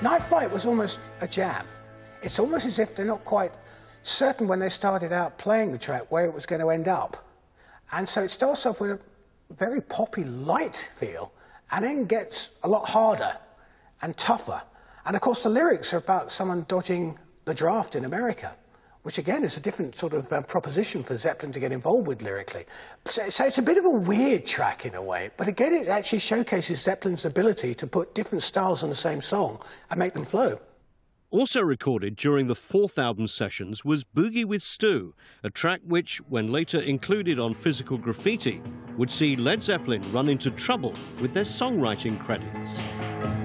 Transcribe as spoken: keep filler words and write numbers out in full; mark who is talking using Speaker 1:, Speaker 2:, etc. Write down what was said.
Speaker 1: Night Flight was almost a jam. It's almost as if they're not quite certain when they started out playing the track where it was going to end up. And so it starts off with a very poppy, light feel, and then gets a lot harder and tougher. And of course the lyrics are about someone dodging the draft in America, which again is a different sort of uh, proposition for Zeppelin to get involved with lyrically. So, so it's a bit of a weird track in a way, but again it actually showcases Zeppelin's ability to put different styles on the same song and make them flow.
Speaker 2: Also recorded during the fourth album sessions was Boogie with Stu, a track which, when later included on Physical Graffiti, would see Led Zeppelin run into trouble with their songwriting credits.